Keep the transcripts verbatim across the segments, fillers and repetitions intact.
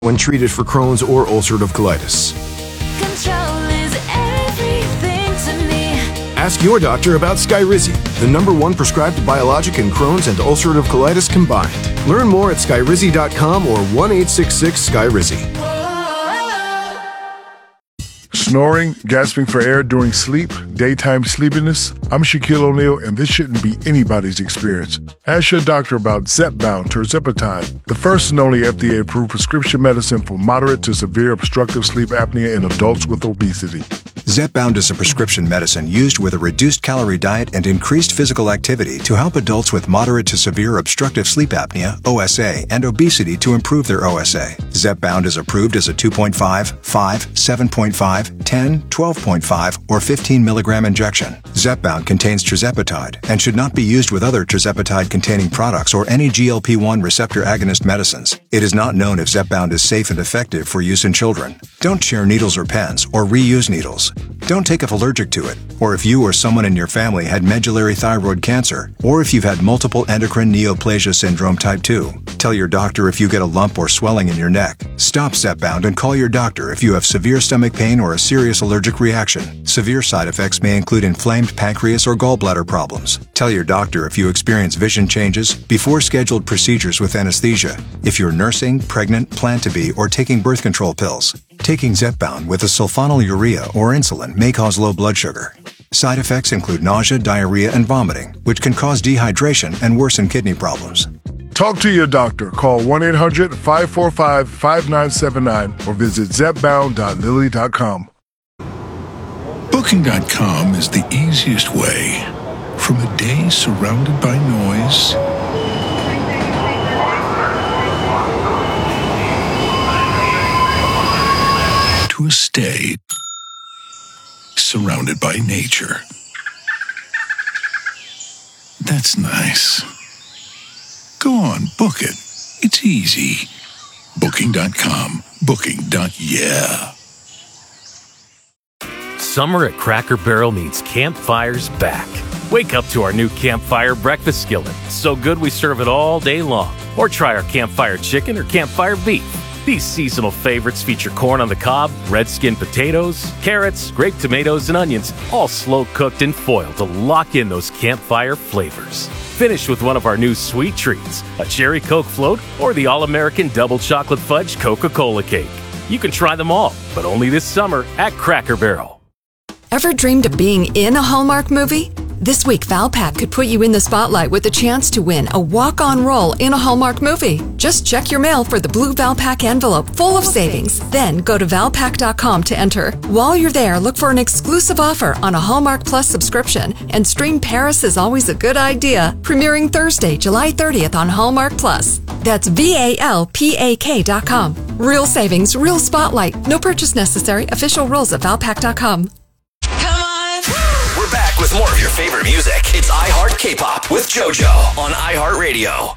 when treated for Crohn's or ulcerative colitis. Control is everything to me. Ask your doctor about Skyrizi, the number one prescribed biologic in Crohn's and ulcerative colitis combined. Learn more at skyrizi dot com or one eight six six Skyrizi. Snoring, gasping for air during sleep, daytime sleepiness. I'm Shaquille O'Neal, and this shouldn't be anybody's experience. Ask your doctor about Zepbound tirzepatide, the first and only F D A-approved prescription medicine for moderate to severe obstructive sleep apnea in adults with obesity. Zepbound is a prescription medicine used with a reduced calorie diet and increased physical activity to help adults with moderate to severe obstructive sleep apnea, O S A, and obesity to improve their O S A. Zepbound is approved as a two point five, five, seven point five, ten, twelve point five, or fifteen milligram injection. Zepbound contains tirzepatide and should not be used with other tirzepatide-containing products or any G L P one receptor agonist medicines. It is not known if Zepbound is safe and effective for use in children. Don't share needles or pens or reuse needles. Don't take if allergic to it, or if you or someone in your family had medullary thyroid cancer, or if you've had multiple endocrine neoplasia syndrome type two. Tell your doctor if you get a lump or swelling in your neck. Stop Zepbound and call your doctor if you have severe stomach pain or a serious allergic reaction. Severe side effects may include inflamed pancreas or gallbladder problems. Tell your doctor if you experience vision changes before scheduled procedures with anesthesia, if you're nursing, pregnant, plan to be, or taking birth control pills. Taking Zepbound with a sulfonylurea or insulin may cause low blood sugar. Side effects include nausea, diarrhea, and vomiting, which can cause dehydration and worsen kidney problems. Talk to your doctor. Call one eight hundred, five four five, five nine seven nine or visit zepbound dot lilly dot com. Booking dot com is the easiest way. From a day surrounded by noise to a stay surrounded by nature. That's nice. Go on, book it. It's easy. Booking dot com. Booking. Yeah. Summer at Cracker Barrel means campfires back. Wake up to our new Campfire breakfast skillet. So good we serve it all day long. Or try our Campfire chicken or Campfire beef. These seasonal favorites feature corn on the cob, red skin potatoes, carrots, grape tomatoes, and onions, all slow cooked in foil to lock in those campfire flavors. Finish with one of our new sweet treats, a cherry Coke float, or the all-American double chocolate fudge Coca-Cola cake. You can try them all, but only this summer at Cracker Barrel. Ever dreamed of being in a Hallmark movie? This week, Valpak could put you in the spotlight with the chance to win a walk-on role in a Hallmark movie. Just check your mail for the blue Valpak envelope full of savings. Then go to valpak dot com to enter. While you're there, look for an exclusive offer on a Hallmark Plus subscription and stream Paris is Always a Good Idea, premiering Thursday, July thirtieth on Hallmark Plus. That's V A L P A K dot com. Real savings, real spotlight. No purchase necessary. Official rules at valpak dot com. We're back with more of your favorite music. It's iHeart K-Pop with JoJo on iHeartRadio.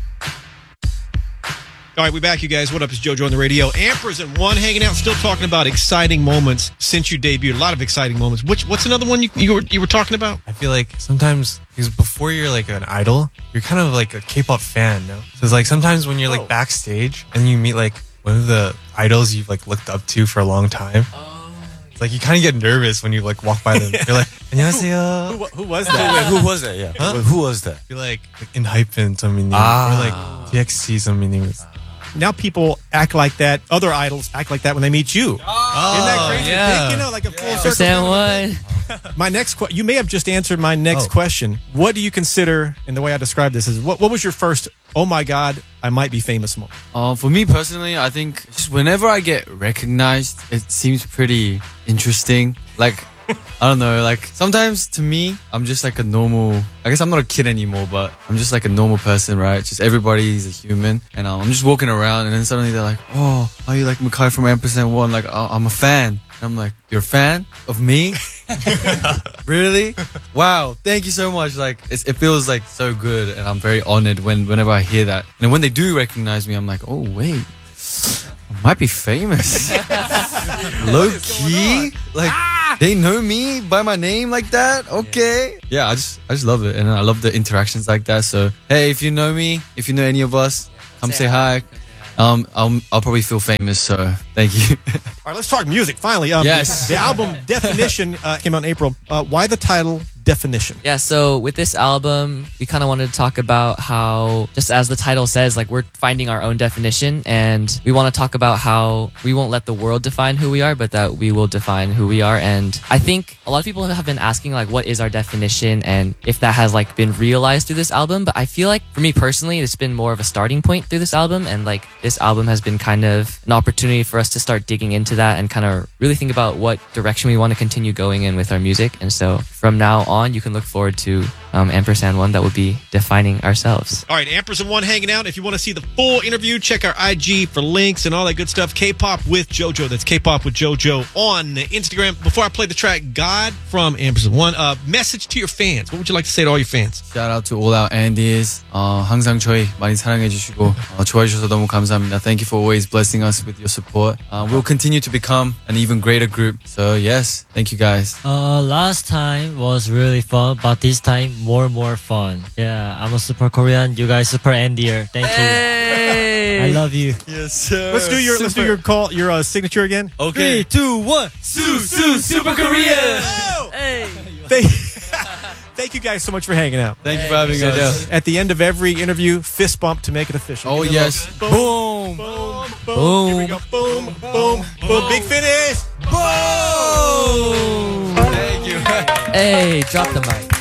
All right, we're back, you guys. What up? It's JoJo on the radio. Ampers and One hanging out, still talking about exciting moments since you debuted. A lot of exciting moments. Which, what's another one you, you were you were talking about? I feel like sometimes, because before you're like an idol, you're kind of like a K-pop fan, no? So it's like sometimes when you're like backstage and you meet like one of the idols you've like looked up to for a long time. Like, you kind of get nervous when you, like, walk by them. You're like, 안녕하세요. Who, who was that? Who was that? Yeah. Huh? Who was that? You're like, like ENHYPEN, 선미님. Ah. Or like T X T, 선미님. Now people act like that. Other idols act like that when they meet you. Oh, isn't that crazy? Yeah. Think, you know, like a full Yeah. circle. Sam, what? My next question, you may have just answered my next Oh. question. What do you consider, and the way I describe this is, what, what was your first, oh my God, I might be famous moment? Uh, for me personally, I think just whenever I get recognized, it seems pretty interesting. Like, I don't know, like sometimes to me, I'm just like a normal, I guess I'm not a kid anymore, but I'm just like a normal person, right? Just everybody's a human. And um, I'm just walking around and then suddenly they're like, oh, are you like Makai from Ampersand One? Like, oh, I'm a fan. And I'm like, you're a fan of me? Really? Wow, thank you so much. Like, it's, it feels like so good, and I'm very honored when whenever I hear that. And when they do recognize me, I'm like, oh wait, I might be famous. Low key, like they know me by my name like that. Okay, yeah, I just I just love it, and I love the interactions like that. So hey, if you know me, if you know any of us, come say hi. Um, I'll, I'll probably feel famous, so thank you. All right, let's talk music finally. Um, Yes. The album Definition uh, came out in April. Uh, why the title Definition? Yeah, so with this album, we kind of wanted to talk about how, just as the title says, like we're finding our own definition, and we want to talk about how we won't let the world define who we are, but that we will define who we are. And I think a lot of people have been asking like, what is our definition, and if that has like been realized through this album. But I feel like for me personally, it's been more of a starting point through this album, and like this album has been kind of an opportunity for us to start digging into that and kind of really think about what direction we want to continue going in with our music. And so from now on, you can look forward to um, Ampersand One that will be defining ourselves. All right, Ampersand One hanging out. If you want to see the full interview, check our I G for links and all that good stuff. K-pop with JoJo. That's K-pop with JoJo on Instagram. Before I play the track God from Ampersand One, uh, message to your fans. What would you like to say to all your fans? Shout out to all our Andes. 어, 항상 저희 많이 사랑해주시고 어, 좋아해주셔서 너무 감사합니다. Thank you for always blessing us with your support. Uh, we'll continue to become an even greater group. So yes, thank you guys. Uh, last time was really fun, but this time more and more fun. Yeah, I'm a super Korean. You guys super Andier. Thank you. I love you. Yes, sir. Let's do your let's do your call your uh, signature again. Okay. Three, two, one. Su Su Super Korea. Hey. Thank, thank you guys so much for hanging out. Thank you for having us. At the end of every interview, fist bump to make it official. Oh yes. Boom. Boom. Boom. Here we go. Boom. Boom. Boom. Big finish. Boom. Thank you. Hey, drop the mic.